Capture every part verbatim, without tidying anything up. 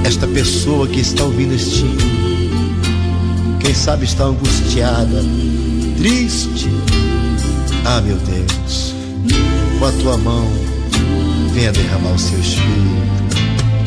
esta pessoa que está ouvindo este hino, quem sabe está angustiada, triste. Ah, meu Deus, com a tua mão venha derramar o seu espírito.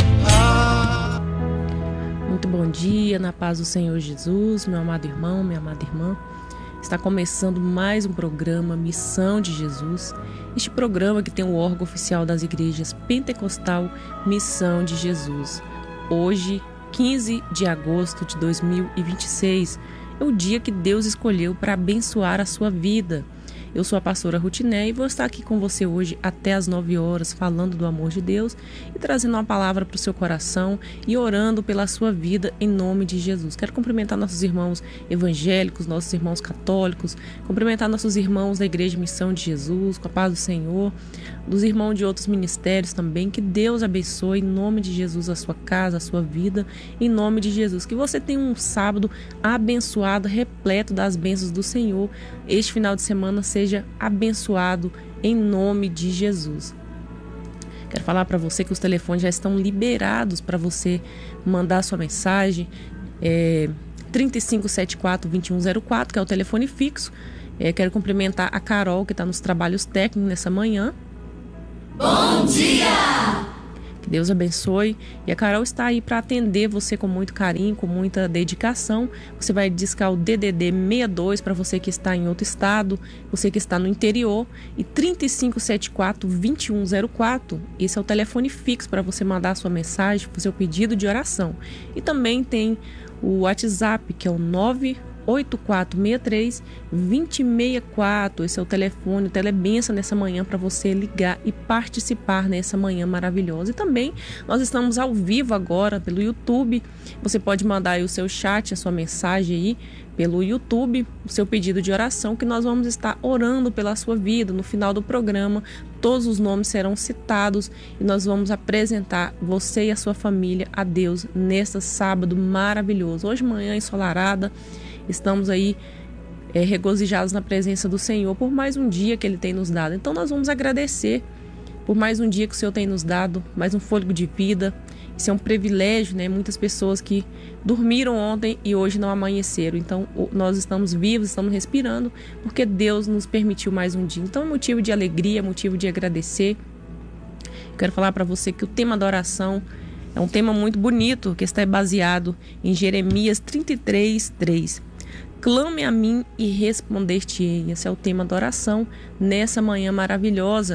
Ah. Muito bom dia, na paz do Senhor Jesus, meu amado irmão, minha amada irmã. Está começando mais um programa Missão de Jesus. Este programa que tem o órgão oficial das igrejas Pentecostal Missão de Jesus. Hoje, quinze de agosto de dois mil e vinte e seis, é o dia que Deus escolheu para abençoar a sua vida. Eu sou a pastora Rutiné e vou estar aqui com você hoje até às nove horas, falando do amor de Deus e trazendo uma palavra para o seu coração e orando pela sua vida em nome de Jesus. Quero cumprimentar nossos irmãos evangélicos, nossos irmãos católicos, cumprimentar nossos irmãos da Igreja Missão de Jesus, com a paz do Senhor, dos irmãos de outros ministérios também. Que Deus abençoe em nome de Jesus a sua casa, a sua vida, em nome de Jesus. Que você tenha um sábado abençoado, repleto das bênçãos do Senhor. Este final de semana seja Seja abençoado em nome de Jesus. Quero falar para você que os telefones já estão liberados para você mandar sua mensagem. É, trinta e cinco setenta e quatro, vinte e um zero quatro, que é o telefone fixo. É, quero cumprimentar a Carol, que está nos trabalhos técnicos nessa manhã. Bom dia! Que Deus abençoe. E a Carol está aí para atender você com muito carinho, com muita dedicação. Você vai discar o D D D sessenta e dois para você que está em outro estado, você que está no interior. E trinta e cinco setenta e quatro, vinte e um zero quatro, esse é o telefone fixo para você mandar a sua mensagem, o seu pedido de oração. E também tem o WhatsApp, que é o nove oito quatro seis três, dois zero seis quatro. Esse é o telefone, o Telebenção nessa manhã para você ligar e participar nessa manhã maravilhosa. E também nós estamos ao vivo agora pelo YouTube. Você pode mandar aí o seu chat, a sua mensagem aí pelo YouTube, o seu pedido de oração, que nós vamos estar orando pela sua vida. No final do programa, todos os nomes serão citados e nós vamos apresentar você e a sua família a Deus neste sábado maravilhoso. Hoje, manhã ensolarada, estamos aí é, regozijados na presença do Senhor por mais um dia que Ele tem nos dado. Então nós vamos agradecer por mais um dia que o Senhor tem nos dado, mais um fôlego de vida. Isso é um privilégio, né? Muitas pessoas que dormiram ontem e hoje não amanheceram. Então nós estamos vivos, estamos respirando, porque Deus nos permitiu mais um dia. Então é motivo de alegria, motivo de agradecer. Quero falar para você que o tema da oração é um tema muito bonito, que está baseado em Jeremias trinta e três, três. Clame a mim e responder-te-ei. Esse é o tema da oração nessa manhã maravilhosa.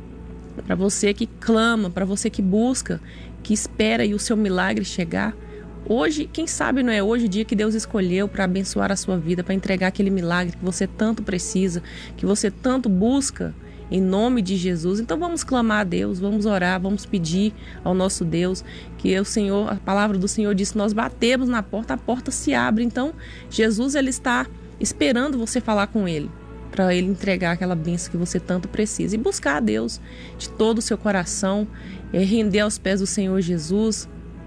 Para você que clama, para você que busca, que espera e o seu milagre chegar. Hoje, quem sabe não é hoje o dia que Deus escolheu para abençoar a sua vida, para entregar aquele milagre que você tanto precisa, que você tanto busca, em nome de Jesus. Então vamos clamar a Deus, vamos orar, vamos pedir ao nosso Deus que o Senhor, a palavra do Senhor diz, nós batemos na porta, a porta se abre. Então Jesus, Ele está esperando você falar com Ele, para Ele entregar aquela bênção que você tanto precisa. E buscar a Deus de todo o seu coração, é, render aos pés do Senhor Jesus,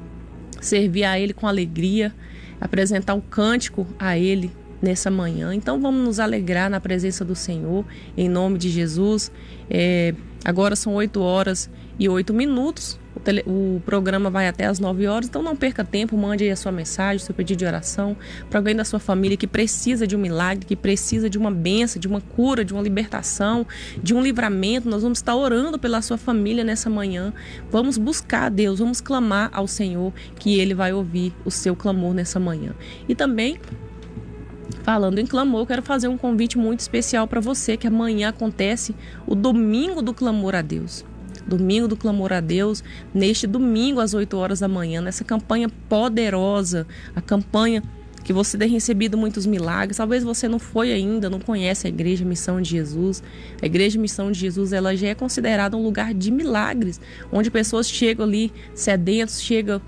servir a Ele com alegria, apresentar um cântico a Ele nessa manhã. Então vamos nos alegrar na presença do Senhor, em nome de Jesus. É, agora são oito horas e oito minutos. O, tele, o programa vai até às nove horas, então não perca tempo, mande aí a sua mensagem, seu pedido de oração para alguém da sua família que precisa de um milagre, que precisa de uma bênção, de uma cura, de uma libertação, de um livramento. Nós vamos estar orando pela sua família nessa manhã. Vamos buscar a Deus, vamos clamar ao Senhor, que Ele vai ouvir o seu clamor nessa manhã. E também, falando em clamor, quero fazer um convite muito especial para você, que amanhã acontece o Domingo do Clamor a Deus. Domingo do Clamor a Deus, neste domingo às oito horas da manhã, nessa campanha poderosa, a campanha que você tem recebido muitos milagres. Talvez você não foi ainda, não conhece a Igreja Missão de Jesus. A Igreja Missão de Jesus, ela já é considerada um lugar de milagres, onde pessoas chegam ali sedentos, chegam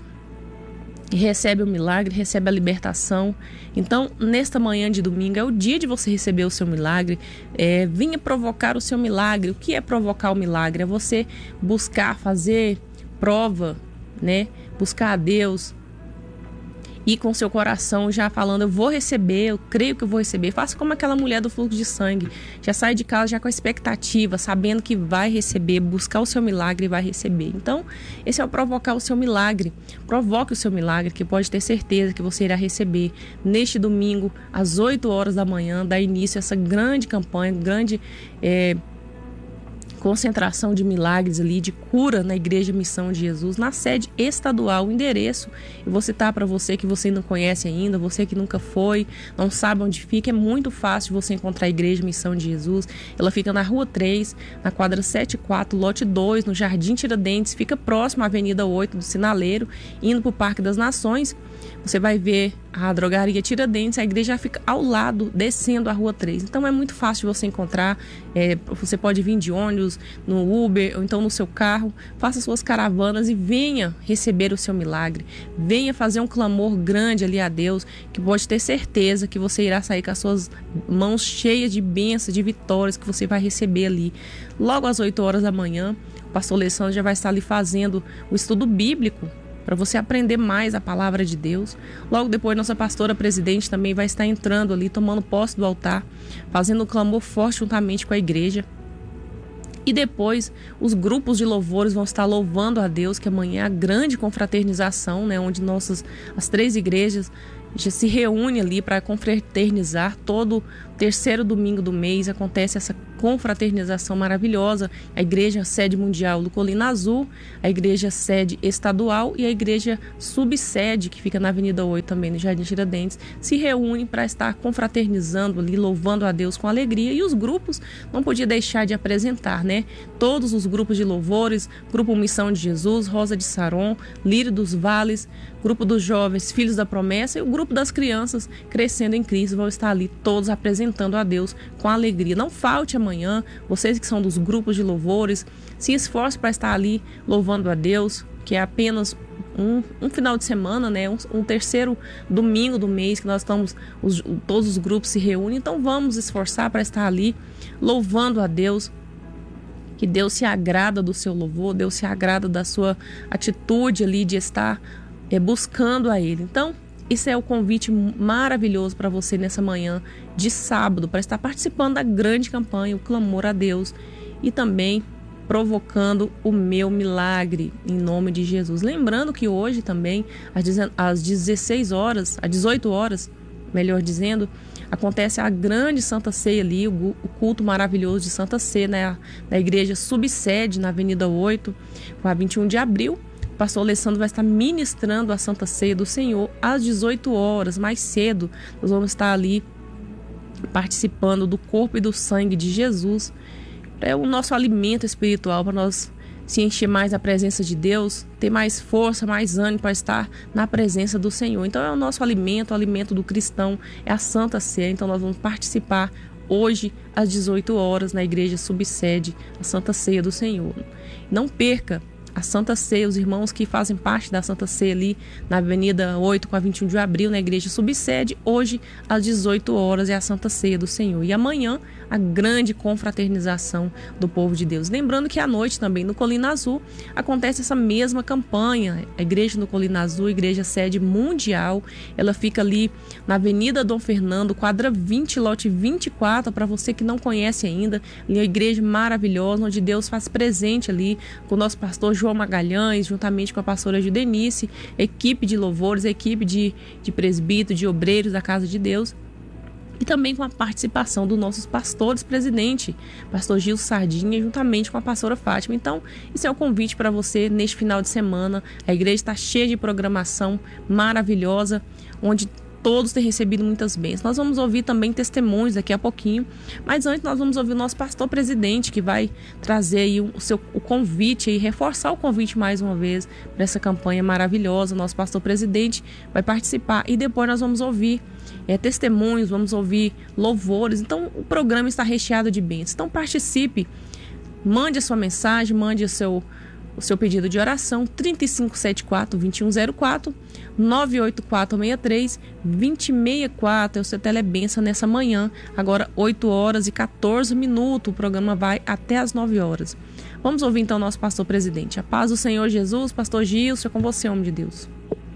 e recebe o milagre, recebe a libertação. Então, nesta manhã de domingo, é o dia de você receber o seu milagre. É, vinha provocar o seu milagre. O que é provocar o milagre? É você buscar, fazer prova, né? Buscar a Deus ir com seu coração já falando, eu vou receber, eu creio que eu vou receber. Faça como aquela mulher do fluxo de sangue. Já sai de casa já com a expectativa, sabendo que vai receber, buscar o seu milagre e vai receber. Então, esse é o provocar o seu milagre. Provoque o seu milagre, que pode ter certeza que você irá receber. Neste domingo, às oito horas da manhã, dá início a essa grande campanha, grande é, concentração de milagres ali, de cura na Igreja Missão de Jesus, na sede estadual. O endereço, eu vou citar para você que você não conhece ainda, você que nunca foi, não sabe onde fica, é muito fácil de você encontrar a Igreja Missão de Jesus. Ela fica na Rua três, na quadra setenta e quatro, lote dois, no Jardim Tiradentes, fica próximo à Avenida oito do Sinaleiro, indo para o Parque das Nações. Você vai ver a drogaria Tiradentes, a igreja fica ao lado, descendo a Rua três. Então é muito fácil de você encontrar. É, você pode vir de ônibus, no Uber, ou então no seu carro. Faça suas caravanas e venha receber o seu milagre. Venha fazer um clamor grande ali a Deus, que pode ter certeza que você irá sair com as suas mãos cheias de bênçãos, de vitórias que você vai receber ali. Logo às oito horas da manhã, o pastor Alessandro já vai estar ali fazendo o estudo bíblico, para você aprender mais a palavra de Deus. Logo depois, nossa pastora presidente também vai estar entrando ali, tomando posse do altar, fazendo um clamor forte juntamente com a igreja. E depois, os grupos de louvores vão estar louvando a Deus, que amanhã é a grande confraternização, né, onde nossas, as três igrejas já se reúnem ali para confraternizar. Todo terceiro domingo do mês acontece essa confraternização maravilhosa. A igreja sede mundial do Colina Azul, a igreja sede estadual e a igreja subsede, que fica na Avenida oito também, no Jardim Tiradentes, se reúnem para estar confraternizando ali, louvando a Deus com alegria. E os grupos não podia deixar de apresentar, né? Todos os grupos de louvores, Grupo Missão de Jesus, Rosa de Saron, Lírio dos Vales, Grupo dos Jovens, Filhos da Promessa e o Grupo das Crianças Crescendo em Cristo vão estar ali todos apresentando a Deus com alegria. Não falte amanhã, vocês que são dos grupos de louvores, se esforce para estar ali louvando a Deus, que é apenas um, um final de semana, né? um, um terceiro domingo do mês que nós estamos, os, todos os grupos se reúnem, então vamos esforçar para estar ali louvando a Deus, que Deus se agrada do seu louvor, Deus se agrada da sua atitude ali de estar é, buscando a Ele. Então, esse é o convite maravilhoso para você nessa manhã de sábado, para estar participando da grande campanha, o clamor a Deus, e também provocando o meu milagre, em nome de Jesus. Lembrando que hoje também, às dezesseis horas, às dezoito horas, melhor dizendo, acontece a grande Santa Ceia ali, o culto maravilhoso de Santa Ceia, né, na igreja subsede, na Avenida oito, com a vinte e um de abril. O pastor Alessandro vai estar ministrando a Santa Ceia do Senhor às dezoito horas, mais cedo. Nós vamos estar ali participando do corpo e do sangue de Jesus. É o nosso alimento espiritual para nós se encher mais da presença de Deus, ter mais força, mais ânimo para estar na presença do Senhor. Então é o nosso alimento, o alimento do cristão, é a Santa Ceia. Então nós vamos participar hoje às dezoito horas na igreja subsede, a Santa Ceia do Senhor. Não perca a Santa Ceia, os irmãos que fazem parte da Santa Ceia ali na Avenida oito com a vinte e um de abril, na igreja subsede, hoje às dezoito horas é a Santa Ceia do Senhor. E amanhã a grande confraternização do povo de Deus. Lembrando que à noite também no Colina Azul acontece essa mesma campanha. A igreja no Colina Azul, igreja sede mundial, ela fica ali na Avenida Dom Fernando, quadra vinte, lote vinte e quatro, para você que não conhece ainda, ali é uma igreja maravilhosa, onde Deus faz presente ali com o nosso pastor João Magalhães, juntamente com a pastora Judenice, equipe de louvores, equipe de, de presbíteros, de obreiros da Casa de Deus, e também com a participação dos nossos pastores presidente, pastor Gil Sardinha, juntamente com a pastora Fátima. Então, esse é o convite para você neste final de semana. A igreja está cheia de programação maravilhosa, onde todos têm recebido muitas bênçãos. Nós vamos ouvir também testemunhos daqui a pouquinho, mas antes nós vamos ouvir o nosso pastor presidente, que vai trazer aí o, seu, o convite e reforçar o convite mais uma vez para essa campanha maravilhosa. O nosso pastor presidente vai participar e depois nós vamos ouvir é, testemunhos, vamos ouvir louvores. Então o programa está recheado de bênçãos. Então participe, mande a sua mensagem, mande o seu o seu pedido de oração, trinta e cinco setenta e quatro, vinte e um zero quatro, nove oito quatro seis três, dois zero seis quatro, é o seu telebenção nessa manhã, agora oito horas e quatorze minutos, o programa vai até as nove horas. Vamos ouvir então o nosso pastor presidente. A paz do Senhor Jesus, pastor Gilson, é com você, homem de Deus.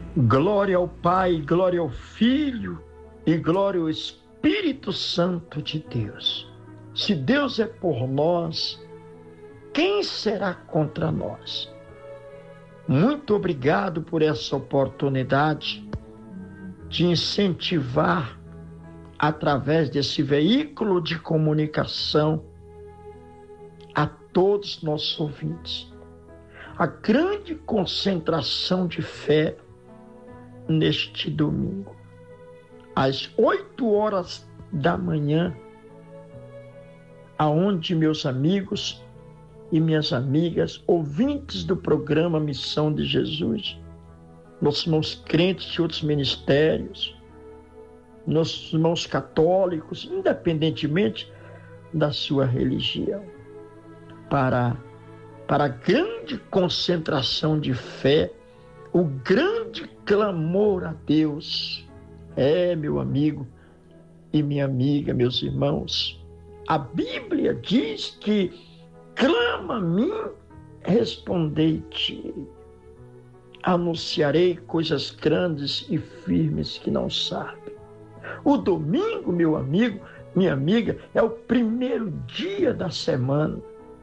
Glória ao Pai, glória ao Filho e glória ao Espírito Santo de Deus. Se Deus é por nós, quem será contra nós? Muito obrigado por essa oportunidade de incentivar, através desse veículo de comunicação, a todos nossos ouvintes, a grande concentração de fé neste domingo, às oito horas da manhã, aonde meus amigos e minhas amigas, ouvintes do programa Missão de Jesus, nossos irmãos crentes de outros ministérios, nossos irmãos católicos, independentemente da sua religião, para, para a grande concentração de fé, o grande clamor a Deus. É, meu amigo e minha amiga, meus irmãos, a Bíblia diz que clama a mim, respondei-te. Anunciarei coisas grandes e firmes que não sabe. O domingo, meu amigo, minha amiga, é o primeiro dia da semana,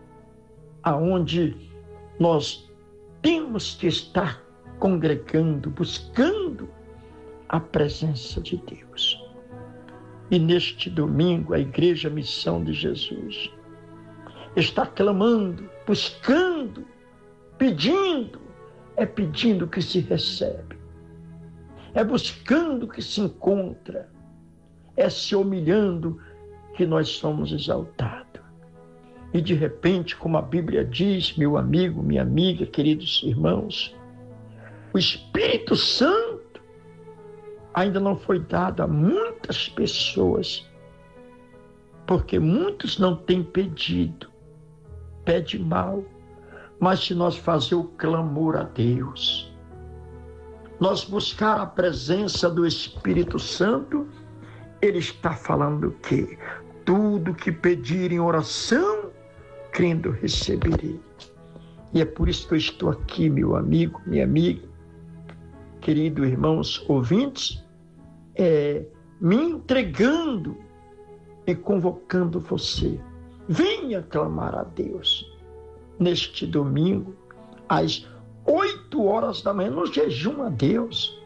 aonde nós temos que estar congregando, buscando a presença de Deus. E neste domingo, a Igreja Missão de Jesus está clamando, buscando, pedindo. É pedindo que se recebe. É buscando que se encontra. É se humilhando que nós somos exaltados. E de repente, como a Bíblia diz, meu amigo, minha amiga, queridos irmãos, o Espírito Santo ainda não foi dado a muitas pessoas, porque muitos não têm pedido, pede mal. Mas se nós fazer o clamor a Deus, nós buscar a presença do Espírito Santo, Ele está falando que tudo que pedir em oração, crendo receberei. E é por isso que eu estou aqui, meu amigo, minha amiga, querido irmãos ouvintes, é, me entregando e convocando você. Venha clamar a Deus neste domingo, às oito horas da manhã, no jejum a Deus.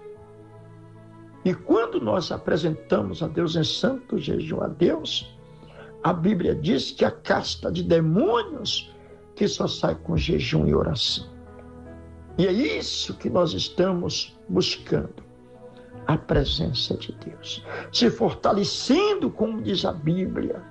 E quando nós apresentamos a Deus em santo jejum a Deus, a Bíblia diz que a casta de demônios que só sai com jejum e oração. E é isso que nós estamos buscando, a presença de Deus, se fortalecendo, como diz a Bíblia,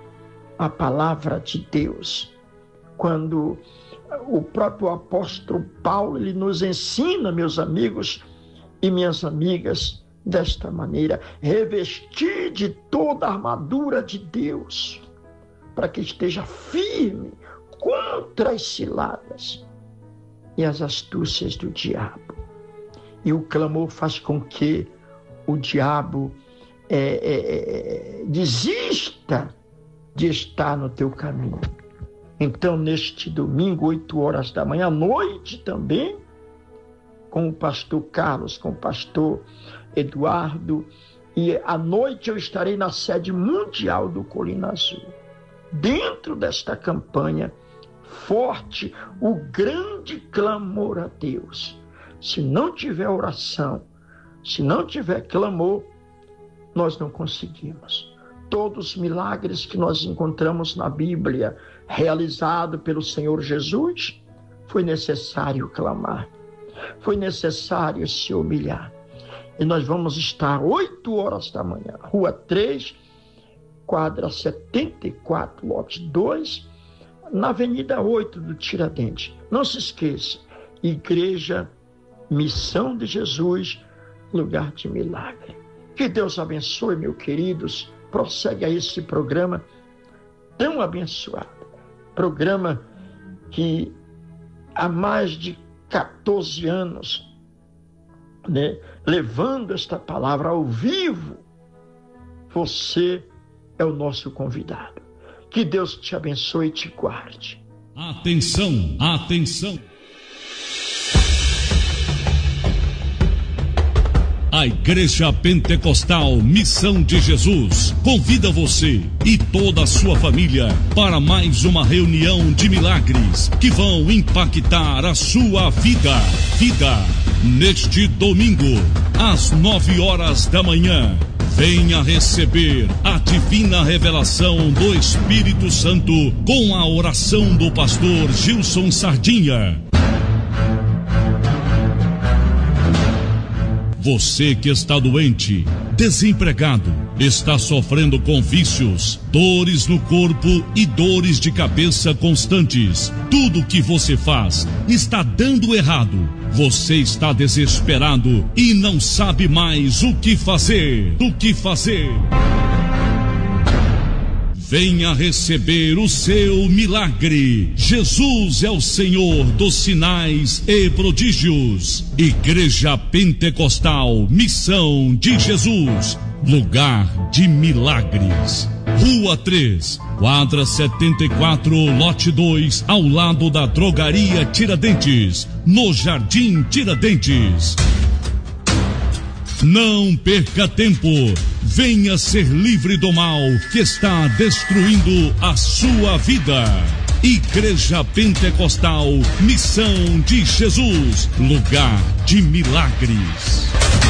a palavra de Deus. Quando o próprio apóstolo Paulo, ele nos ensina, meus amigos e minhas amigas, desta maneira: revestir de toda a armadura de Deus, para que esteja firme contra as ciladas e as astúcias do diabo. E o clamor faz com que o diabo é, é, é, desista de estar no teu caminho. Então, neste domingo, oito horas da manhã, à noite também, com o pastor Carlos, com o pastor Eduardo, e à noite eu estarei na sede mundial do Colina Azul. Dentro desta campanha forte, o grande clamor a Deus. Se não tiver oração, se não tiver clamor, nós não conseguimos. Todos os milagres que nós encontramos na Bíblia, realizado pelo Senhor Jesus, foi necessário clamar, foi necessário se humilhar. E nós vamos estar oito horas da manhã, Rua três, quadra setenta e quatro, lote dois, na Avenida oito do Tiradentes. Não se esqueça, Igreja Missão de Jesus, lugar de milagre. Que Deus abençoe, meus queridos. Prossegue a esse programa tão abençoado. Programa que há mais de quatorze anos, né, levando esta palavra ao vivo, você é o nosso convidado. Que Deus te abençoe e te guarde. Atenção, atenção. A Igreja Pentecostal Missão de Jesus convida você e toda a sua família para mais uma reunião de milagres que vão impactar a sua vida. Vida. Neste domingo, às nove horas da manhã, venha receber a divina revelação do Espírito Santo com a oração do pastor Gilson Sardinha. Você que está doente, desempregado, está sofrendo com vícios, dores no corpo e dores de cabeça constantes. Tudo que você faz está dando errado. Você está desesperado e não sabe mais o que fazer. O que fazer? Venha receber o seu milagre. Jesus é o Senhor dos sinais e prodígios. Igreja Pentecostal Missão de Jesus, lugar de milagres. Rua três, quadra setenta e quatro, lote dois, ao lado da Drogaria Tiradentes, no Jardim Tiradentes. Não perca tempo. Venha ser livre do mal que está destruindo a sua vida. Igreja Pentecostal Missão de Jesus, lugar de milagres.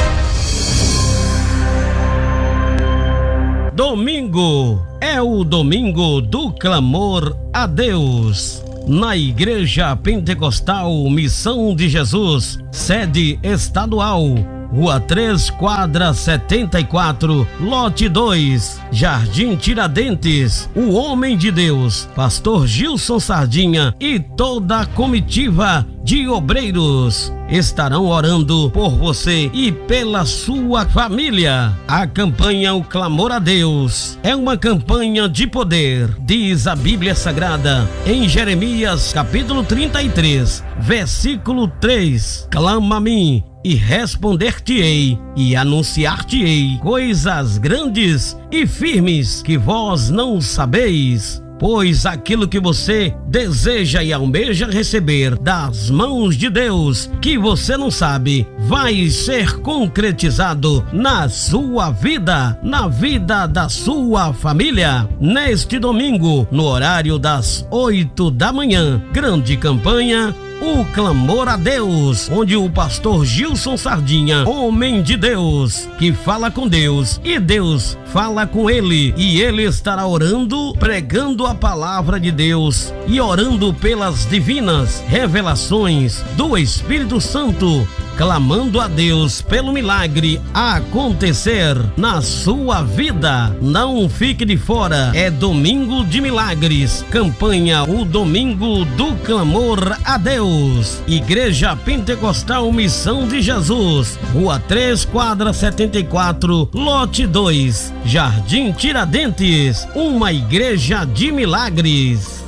Domingo é o domingo do clamor a Deus. Na Igreja Pentecostal Missão de Jesus, sede estadual, Rua três, quadra setenta e quatro, lote dois, Jardim Tiradentes. O homem de Deus, pastor Gilson Sardinha, e toda a comitiva de obreiros estarão orando por você e pela sua família. A campanha O Clamor a Deus é uma campanha de poder, diz a Bíblia Sagrada em Jeremias capítulo trinta e três, versículo três: clama a mim e responder-te-ei e anunciar-te-ei coisas grandes e firmes que vós não sabeis. Pois aquilo que você deseja e almeja receber das mãos de Deus, que você não sabe, vai ser concretizado na sua vida, na vida da sua família. Neste domingo, no horário das oito da manhã, grande campanha O Clamor a Deus, onde o pastor Gilson Sardinha, homem de Deus, que fala com Deus e Deus fala com ele, e ele estará orando, pregando a palavra de Deus e orando pelas divinas revelações do Espírito Santo, clamando a Deus pelo milagre a acontecer na sua vida. Não fique de fora, é domingo de milagres, campanha O Domingo do Clamor a Deus. Igreja Pentecostal Missão de Jesus, Rua três, quadra setenta e quatro, lote dois, Jardim Tiradentes, uma igreja de milagres.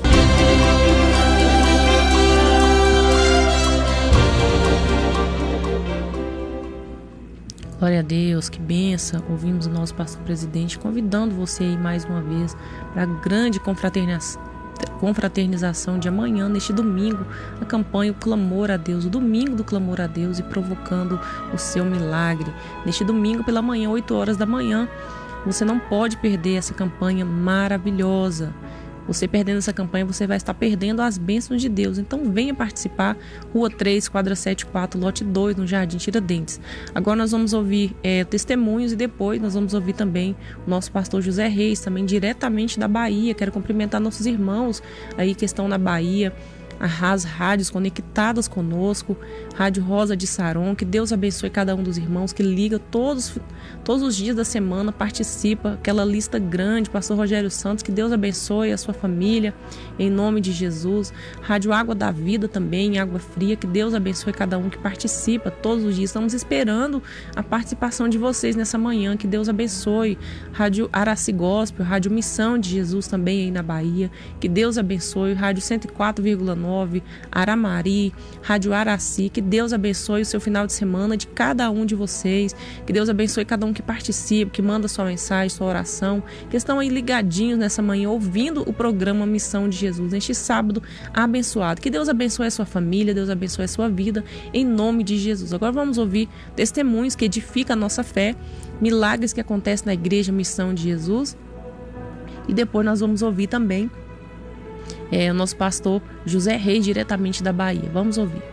Glória a Deus, que benção. Ouvimos o nosso pastor presidente convidando você aí mais uma vez para a grande confraternização, confraternização de amanhã, neste domingo, a campanha O Clamor a Deus, o domingo do Clamor a Deus, e provocando o seu milagre. Neste domingo pela manhã, oito horas da manhã, você não pode perder essa campanha maravilhosa. Você perdendo essa campanha, você vai estar perdendo as bênçãos de Deus. Então venha participar, Rua três, quadra setenta e quatro, lote dois, no Jardim Tiradentes. Agora nós vamos ouvir é, testemunhos, e depois nós vamos ouvir também o nosso pastor José Reis, também diretamente da Bahia. Quero cumprimentar nossos irmãos aí que estão na Bahia, as rádios conectadas conosco, Rádio Rosa de Saron. Que Deus abençoe cada um dos irmãos que liga todos, todos os dias da semana, participa, aquela lista grande, pastor Rogério Santos. Que Deus abençoe a sua família, em nome de Jesus. Rádio Água da Vida também, Água Fria. Que Deus abençoe cada um que participa todos os dias. Estamos esperando a participação de vocês nessa manhã. Que Deus abençoe. Rádio Araci Gospel, Rádio Missão de Jesus também aí na Bahia. Que Deus abençoe. Rádio cento e quatro vírgula nove, nove, Aramari, Rádio Araci. Que Deus abençoe o seu final de semana de cada um de vocês. Que Deus abençoe cada um que participa, que manda sua mensagem, sua oração, que estão aí ligadinhos nessa manhã, ouvindo o programa Missão de Jesus, neste sábado abençoado. Que Deus abençoe a sua família, Deus abençoe a sua vida, em nome de Jesus. Agora vamos ouvir testemunhos que edificam a nossa fé, milagres que acontecem na Igreja Missão de Jesus. E depois nós vamos ouvir também é, o nosso pastor José Reis, diretamente da Bahia. Vamos ouvir.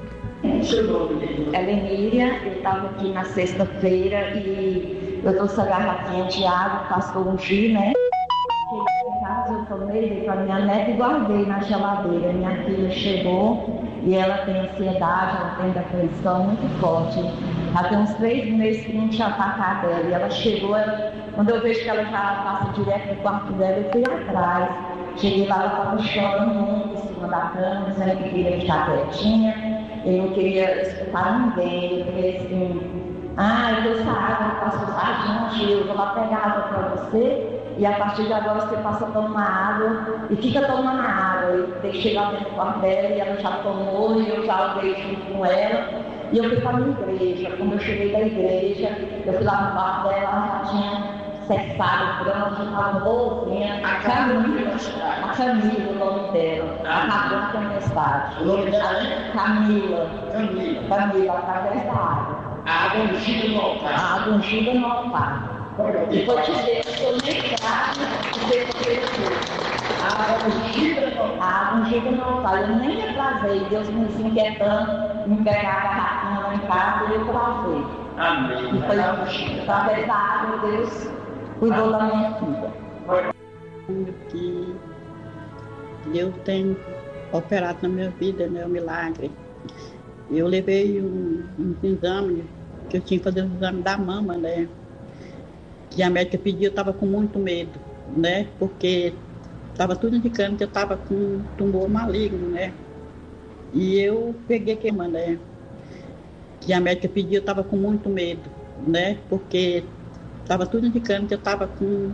Ela é Miriam, eu estava aqui na sexta-feira e eu trouxe a garrafinha de água, o pastor ungir, né? Em casa eu tomei, dei para minha neta e guardei na geladeira. Minha filha chegou e ela tem ansiedade, ela tem depressão muito forte. Já tem uns três meses que não tinha atacado dela. E ela chegou, ela, quando eu vejo que ela já passa direto no quarto dela, eu fui atrás. Cheguei lá, ela estava chorando muito em cima da cama, dizendo que queria ficar quietinha. Eu não queria escutar ninguém. Eu falei assim, ah, eu trouxe água, eu posso usar, gente, eu vou lá pegar água para você. E a partir de agora você passa a tomar água e fica tomando a água. Eu deixei lá dentro do quarto dela e ela já tomou e eu já dei junto com ela. E eu fui para a minha igreja. Quando eu cheguei da igreja, eu fui lá no quarto dela, ela já tinha cessado, pronto, já estava novinha. A Camila, a Camila, o nome dela, acabou a tempestade. O nome dela é? Camila. Camila. Camila, através da água. A água ungida no altar. A água ungida no altar. E vou te dizer que eu nem grave de ver o que ele fez. A água ungida no altar. A água ungida no altar. Eu nem me atrasei. Deus me inquietando, me pegar a garrafinha lá em casa e eu trazei. Amém. E foi através da água, Deus cuidou da minha filha. Que Deus tem operado na minha vida, né? Um milagre. Eu levei um, um exame, que eu tinha que fazer o exame da mama, né? Que a médica pediu, eu estava com muito medo, né? Porque estava tudo indicando que eu estava com um tumor maligno, né? E eu peguei queimando, né? Que a médica pediu, eu estava com muito medo, né? Porque estava tudo indicando que eu estava com um